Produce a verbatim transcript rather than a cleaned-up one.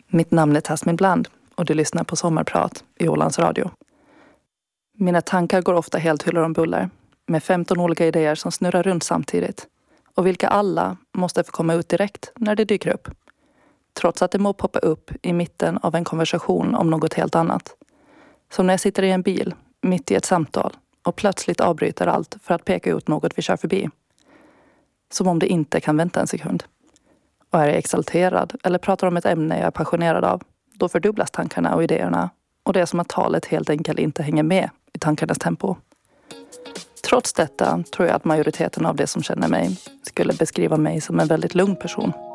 Mitt namn är Tasmin Bland och du lyssnar på Sommarprat i Ålands Radio. Mina tankar går ofta helt huller om buller med femton olika idéer som snurrar runt samtidigt och vilka alla måste få komma ut direkt när det dyker upp. Trots att det må poppa upp i mitten av en konversation om något helt annat. Som när jag sitter i en bil mitt i ett samtal och plötsligt avbryter allt för att peka ut något vi kör förbi. Som om det inte kan vänta en sekund. Och är jag exalterad eller pratar om ett ämne jag är passionerad av, då fördubblas tankarna och idéerna och det är som att talet helt enkelt inte hänger med i tankarnas tempo. Trots detta tror jag att majoriteten av det som känner mig skulle beskriva mig som en väldigt lugn person.